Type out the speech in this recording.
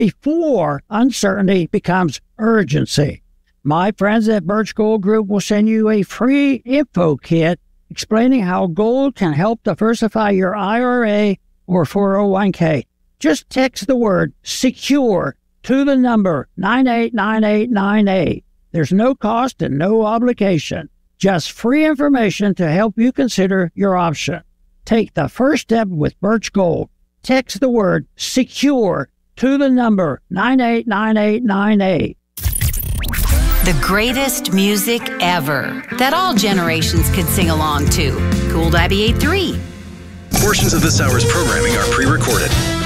before uncertainty becomes urgency. My friends at Birch Gold Group will send you a free info kit explaining how gold can help diversify your IRA or 401k. Just text the word SECURE to the number 989898. There's no cost and no obligation. Just free information to help you consider your option. Take the first step with Birch Gold. Text the word SECURE to the number 989898. The greatest music ever that all generations could sing along to. Gould Abbey 8-3. Portions of this hour's programming are pre-recorded.